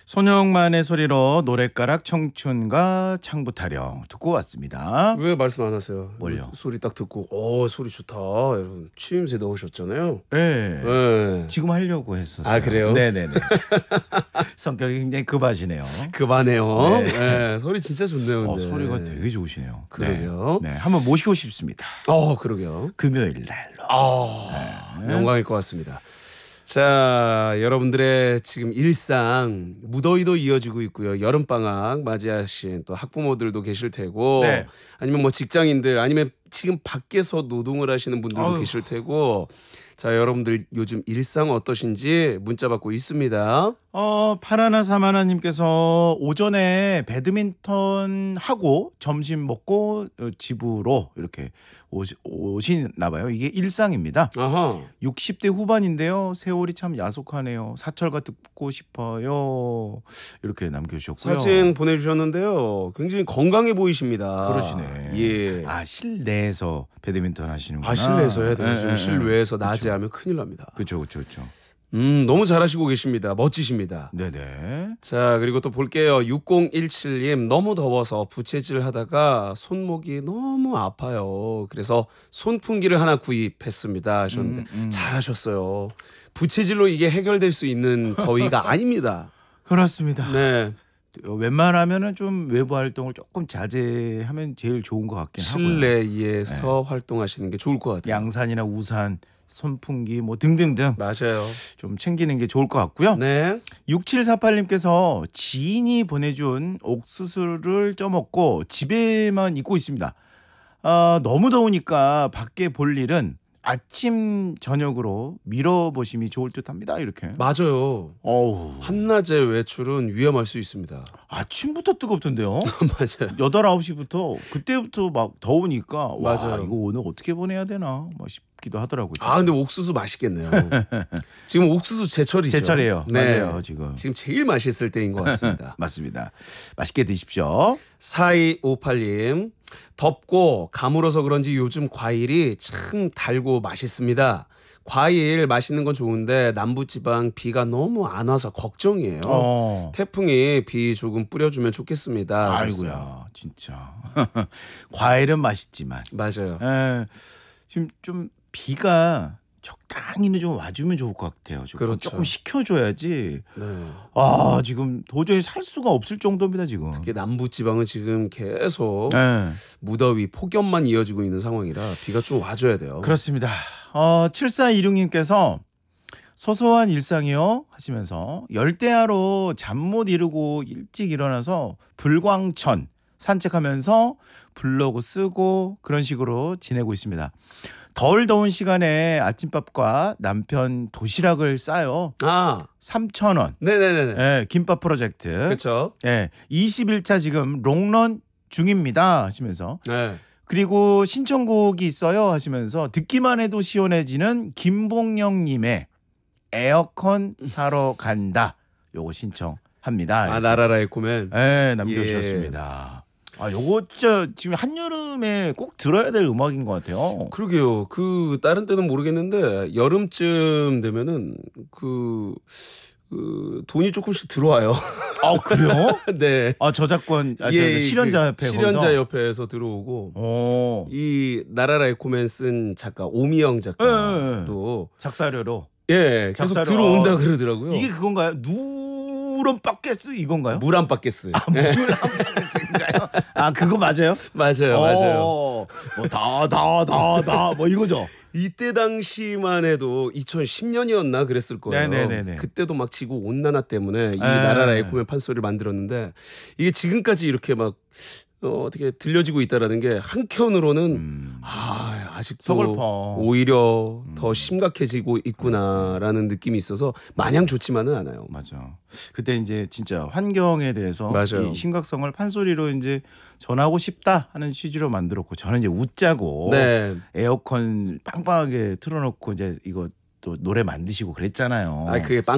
손영만의 소리로 노랫가락 청춘과 창부 타령 듣고 왔습니다. 왜 말씀 안 하세요? 뭘요? 소리 딱 듣고 소리 좋다 여러분 추임새 넣으셨잖아요. 네. 네. 지금 하려고 했었어요. 아, 그래요? 네네네. 성격이 굉장히 급하시네요. 그만해요. 네. 네. 소리 진짜 좋네요. 근데. 소리가 되게 좋으시네요. 그러게요. 네. 한번 모시고 싶습니다. 그러게요. 금요일 날로. 영광일 것 같습니다. 자, 여러분들의 지금 일상 무더위도 이어지고 있고요. 여름방학 맞이하신 또 학부모들도 계실 테고 네. 아니면 뭐 직장인들 아니면 지금 밖에서 노동을 하시는 분들도 계실 테고 자, 여러분들 요즘 일상 어떠신지 문자 받고 있습니다. 파라나 사마나님께서 오전에 배드민턴 하고 점심 먹고 집으로 이렇게 오시나 봐요. 이게 일상입니다. 아하. 60대 후반인데요. 세월이 참 야속하네요. 사철가 듣고 싶어요. 이렇게 남겨주셨고요. 사진 보내주셨는데요. 굉장히 건강해 보이십니다. 그러시네. 예. 실내에서 배드민턴 하시는구나. 실내에서 해야 돼요. 지금 네, 실외에서 네. 낮에 하면 큰일 납니다. 그렇죠. 너무 잘하시고 계십니다. 멋지십니다. 네네. 자, 그리고 또 볼게요. 6017님 너무 더워서 부채질 하다가 손목이 너무 아파요. 그래서 손풍기를 하나 구입했습니다 하셨는데 잘하셨어요. 부채질로 이게 해결될 수 있는 더위가 아닙니다. 그렇습니다. 네. 웬만하면은 좀 외부 활동을 조금 자제하면 제일 좋은 것 같긴 하고요. 실내에서 활동하시는 게 좋을 것 같아요. 양산이나 우산, 손풍기 뭐 등등등 맞아요. 좀 챙기는 게 좋을 것 같고요. 네. 6748님께서 지인이 보내준 옥수수를 쪄먹고 집에만 있고 있습니다. 너무 더우니까 밖에 볼 일은 아침 저녁으로 미뤄보심이 좋을 듯합니다. 이렇게. 맞아요. 어우, 한낮에 외출은 위험할 수 있습니다. 아침부터 뜨겁던데요. 맞아요. 8, 9시부터 그때부터 막 더우니까 와, 맞아요. 이거 오늘 어떻게 보내야 되나 뭐 싶기도 하더라고요. 아, 근데 옥수수 맛있겠네요. 지금 옥수수 제철이죠. 제철이에요. 네. 맞아요. 지금 제일 맛있을 때인 것 같습니다. 맞습니다. 맛있게 드십시오. 4258님 덥고 가물어서 그런지 요즘 과일이 참 달고 맛있습니다. 과일 맛있는 건 좋은데 남부지방 비가 너무 안 와서 걱정이에요. 태풍이 비 조금 뿌려주면 좋겠습니다. 아이고야 진짜 과일은 맛있지만 맞아요. 지금 좀 비가 적당히는 좀 와주면 좋을 것 같아요. 그렇죠. 조금 식혀줘야지. 네. 지금 도저히 살 수가 없을 정도입니다 지금. 특히 남부지방은 지금 계속 네. 무더위 폭염만 이어지고 있는 상황이라 비가 좀 와줘야 돼요. 그렇습니다. 7426님께서 소소한 일상이요 하시면서 열대야로 잠 못 이루고 일찍 일어나서 불광천 산책하면서 블로그 쓰고 그런 식으로 지내고 있습니다. 덜 더운 시간에 아침밥과 남편 도시락을 싸요. 3,000원. 네네네. 예, 김밥 프로젝트. 그렇죠. 예, 21차 지금 롱런 중입니다 하시면서 네. 그리고 신청곡이 있어요 하시면서 듣기만 해도 시원해지는 김봉영님의 에어컨 사러 간다. 요거 신청합니다. 나라라의 코멘. 네, 남겨주셨습니다. 요거 진짜 지금 한여름에 꼭 들어야 될 음악인 것 같아요. 그러게요. 다른 때는 모르겠는데 여름쯤 되면은 돈이 조금씩 들어와요. 그래요? 네. 저작권 실현자 협회 실현자 협회에서 들어오고 이 나라라의 코멘 쓴 작가 오미영 작가도 작사료로 계속 들어온다 그러더라고요. 이게 그건가요? 누런 바켓스 이건가요? 물안 바켓스. 물안 바켓스인가요? 그거 맞아요? 맞아요. 뭐 이거죠. 이때 당시만 해도 2010년이었나 그랬을 거예요. 네네네네. 그때도 막 지구 온난화 때문에 이 나라라의 코멘 판소리를 만들었는데 이게 지금까지 이렇게 막 어떻게 들려지고 있다라는 게 한켠으로는 아직도 서글퍼. 오히려 더 심각해지고 있구나라는 느낌이 있어서 마냥 좋지만은 않아요. 맞아. 그때 이제 진짜 환경에 대해서 맞아요. 이 심각성을 판소리로 이제 전하고 싶다 하는 취지로 만들었고 저는 이제 웃자고 에어컨 빵빵하게 틀어놓고 이제 이거 또 노래 만드시고 그랬잖아요. 그게